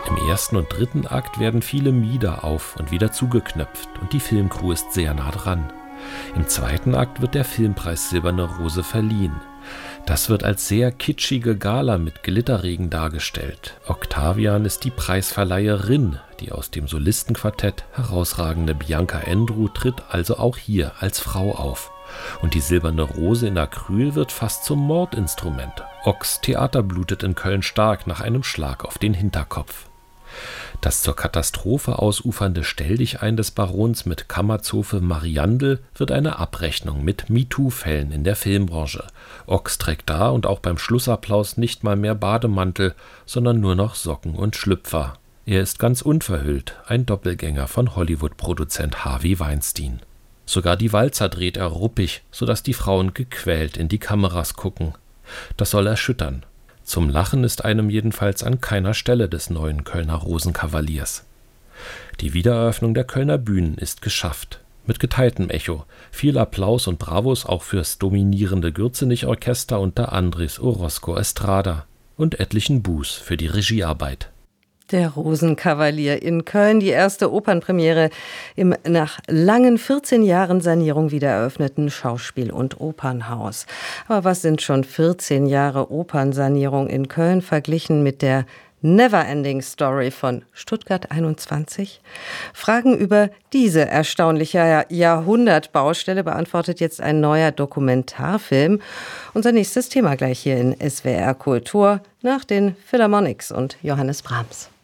Im ersten und dritten Akt werden viele Mieder auf und wieder zugeknöpft und die Filmcrew ist sehr nah dran. Im zweiten Akt wird der Filmpreis Silberne Rose verliehen. Das wird als sehr kitschige Gala mit Glitterregen dargestellt. Octavian ist die Preisverleiherin, die aus dem Solistenquartett herausragende Bianca Andrew tritt also auch hier als Frau auf. Und die Silberne Rose in Acryl wird fast zum Mordinstrument. Ochs Theater blutet in Köln stark nach einem Schlag auf den Hinterkopf. Das zur Katastrophe ausufernde Stelldichein des Barons mit Kammerzofe Mariandel wird eine Abrechnung mit MeToo-Fällen in der Filmbranche. Ochs trägt da und auch beim Schlussapplaus nicht mal mehr Bademantel, sondern nur noch Socken und Schlüpfer. Er ist ganz unverhüllt, ein Doppelgänger von Hollywood-Produzent Harvey Weinstein. Sogar die Walzer dreht er ruppig, sodass die Frauen gequält in die Kameras gucken. Das soll erschüttern. Zum Lachen ist einem jedenfalls an keiner Stelle des neuen Kölner Rosenkavaliers. Die Wiedereröffnung der Kölner Bühnen ist geschafft. Mit geteiltem Echo. Viel Applaus und Bravos auch fürs dominierende Gürzenich-Orchester unter Andrés Orozco Estrada und etlichen Buß für die Regiearbeit. Der Rosenkavalier in Köln, die erste Opernpremiere im nach langen 14 Jahren Sanierung wieder eröffneten Schauspiel- und Opernhaus. Aber was sind schon 14 Jahre Opernsanierung in Köln verglichen mit der Neverending Story von Stuttgart 21? Fragen über diese erstaunliche Jahrhundertbaustelle beantwortet jetzt ein neuer Dokumentarfilm. Unser nächstes Thema gleich hier in SWR Kultur nach den Philharmonics und Johannes Brahms.